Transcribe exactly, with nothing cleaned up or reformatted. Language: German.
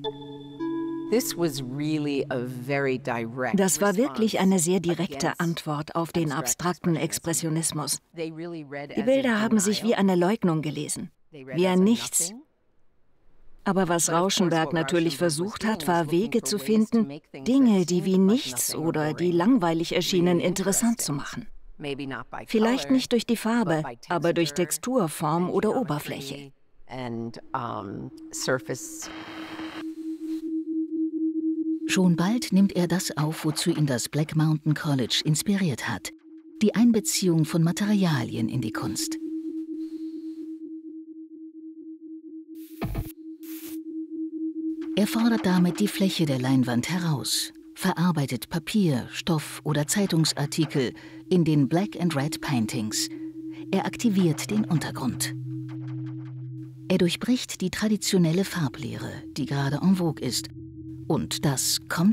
Das war wirklich eine sehr direkte Antwort auf den abstrakten Expressionismus. Die Bilder haben sich wie eine Leugnung gelesen, wie ein Nichts. Aber was Rauschenberg natürlich versucht hat, war Wege zu finden, Dinge, die wie nichts oder die langweilig erschienen, interessant zu machen. Vielleicht nicht durch die Farbe, aber durch Textur, Form oder Oberfläche. Schon bald nimmt er das auf, wozu ihn das Black Mountain College inspiriert hat: die Einbeziehung von Materialien in die Kunst. Er fordert damit die Fläche der Leinwand heraus, verarbeitet Papier, Stoff oder Zeitungsartikel in den Black and Red Paintings. Er aktiviert den Untergrund. Er durchbricht die traditionelle Farblehre, die gerade en vogue ist. Und das kommt